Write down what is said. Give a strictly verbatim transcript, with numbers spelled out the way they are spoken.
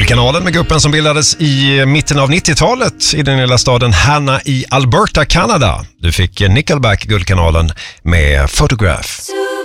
Guldkanalen med gruppen som bildades i mitten av nittiotalet i den lilla staden Hanna i Alberta, Kanada. Du fick Nickelback Guldkanalen med Photograph.